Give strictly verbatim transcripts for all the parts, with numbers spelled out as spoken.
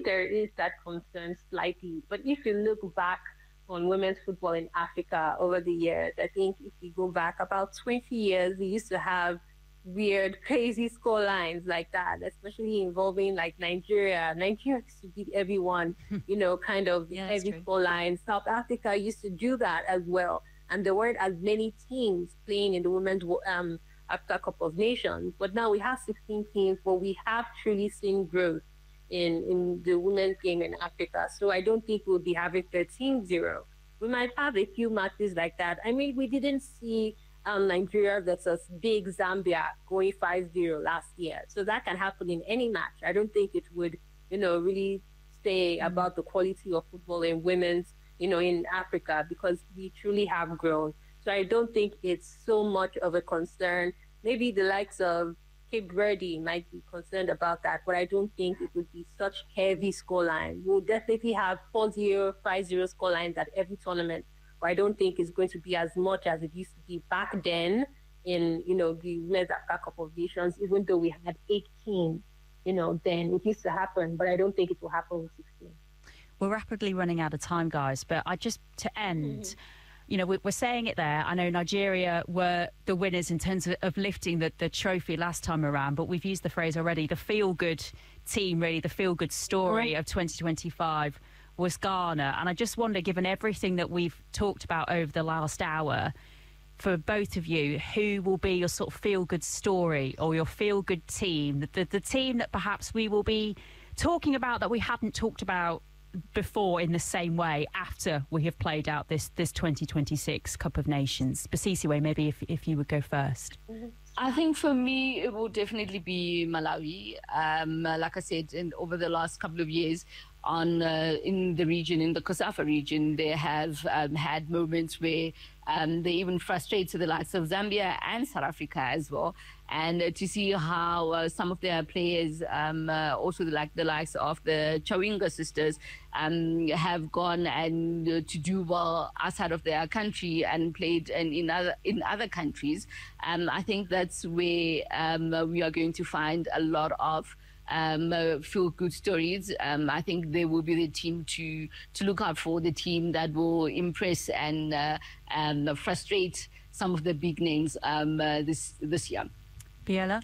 think there is that concern slightly. But if you look back on women's football in Africa over the years, I think if you go back about twenty years, we used to have weird, crazy score lines like that, especially involving like Nigeria. Nigeria used to beat everyone, you know, kind of yeah, heavy score lines. South Africa used to do that as well. And there weren't as many teams playing in the Women's um, Africa Cup of Nations. But now we have sixteen teams, but we have truly seen growth in, in the women's game in Africa. So I don't think we'll be having thirteen zero. We might have a few matches like that. I mean, we didn't see Um, Nigeria versus big Zambia going five zero last year. So that can happen in any match. I don't think it would, you know, really say mm-hmm. about the quality of football in women's, you know, in Africa, because we truly have grown. So I don't think it's so much of a concern. Maybe the likes of Cape Verde might be concerned about that, but I don't think it would be such heavy scoreline. We'll definitely have four zero, five zero scorelines at every tournament. I don't think it's going to be as much as it used to be back then in, you know, the Women's Africa Cup of Nations, even though we had eighteen, you know, then it used to happen, but I don't think it will happen with sixteen. We're rapidly running out of time, guys, but I just, to end, mm-hmm. you know, we're saying it there. I know Nigeria were the winners in terms of, of lifting the, the trophy last time around, but we've used the phrase already, the feel-good team, really, the feel-good story mm-hmm. of twenty twenty-five. Was Ghana. And I just wonder, given everything that we've talked about over the last hour, for both of you, who will be your sort of feel-good story or your feel-good team, the, the, the team that perhaps we will be talking about that we hadn't talked about before in the same way after we have played out this this twenty twenty-six Cup of Nations? Basisiwe, maybe if, if you would go first. Mm-hmm. I think for me, it will definitely be Malawi. Um, like I said, in, over the last couple of years, on uh, in the region, in the COSAFA region, they have um, had moments where um, they even frustrated the likes of Zambia and South Africa as well. And uh, to see how uh, some of their players, um, uh, also the, like the likes of the Chawinga sisters, um, have gone and uh, to do well outside of their country and played in, in other in other countries. Um, I think that's where um, we are going to find a lot of Um, uh, feel good stories. Um, I think they will be the team to to look out for, the team that will impress and uh, um, frustrate some of the big names um, uh, this this year. Biella?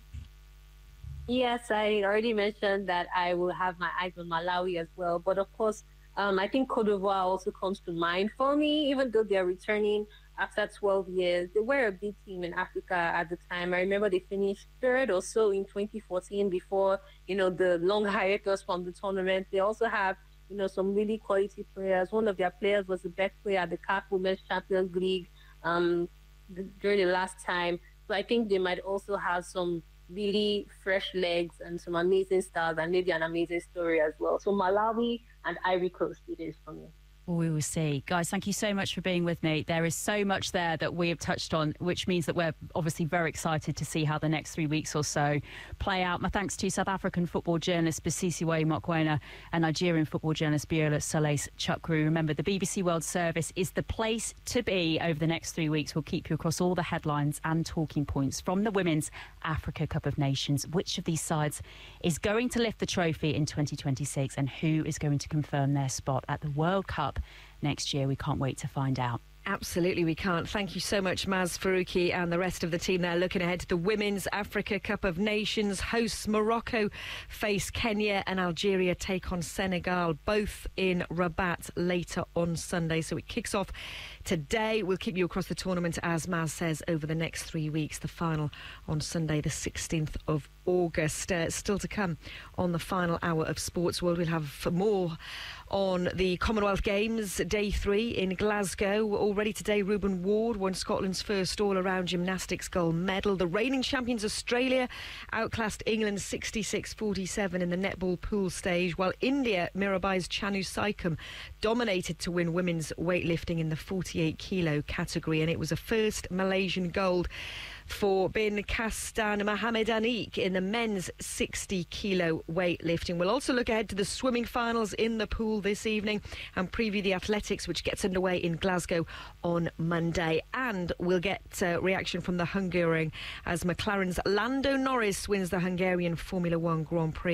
Yes, I already mentioned that I will have my eyes on Malawi as well. But of course, um, I think Cote d'Ivoire also comes to mind for me, even though they're returning after twelve years. They were a big team in Africa at the time. I remember they finished third or so in twenty fourteen before, you know, the long hiatus from the tournament. They also have, you know, some really quality players. One of their players was the best player at the C A F Women's Champions League um, during the last time. So I think they might also have some really fresh legs and some amazing stars and maybe an amazing story as well. So Malawi and Ivory Coast it is for me. Well, we will see. Guys, thank you so much for being with me. There is so much there that we have touched on, which means that we're obviously very excited to see how the next three weeks or so play out. My thanks to South African football journalist Basisiwe Mokoena and Nigerian football journalist Biola Solis Chukwu. Remember, the B B C World Service is the place to be over the next three weeks. We'll keep you across all the headlines and talking points from the Women's Africa Cup of Nations. Which of these sides is going to lift the trophy in twenty twenty-six and who is going to confirm their spot at the World Cup next year? We can't wait to find out. Absolutely, we can't. Thank you so much, Maz Faruqi and the rest of the team there. Looking ahead to the Women's Africa Cup of Nations. Hosts Morocco face Kenya and Algeria take on Senegal, both in Rabat later on Sunday. So it kicks off today. We'll keep you across the tournament, as Maz says, over the next three weeks. The final on Sunday, the sixteenth of August. Uh, still to come on the final hour of Sports World. We'll have more on the Commonwealth Games, day three in Glasgow. Already today, Ruben Ward won Scotland's first all-around gymnastics gold medal. The reigning champions Australia outclassed England sixty-six forty-seven in the netball pool stage, while India, Mirabai's Chanu Saikum, dominated to win women's weightlifting in the forty-eight kilo category, and it was a first Malaysian gold for Bin Kastan Mohamed Anik in the men's sixty kilo weightlifting. We'll also look ahead to the swimming finals in the pool this evening and preview the athletics, which gets underway in Glasgow on Monday. And we'll get uh, reaction from the Hungarian as McLaren's Lando Norris wins the Hungarian Formula One Grand Prix.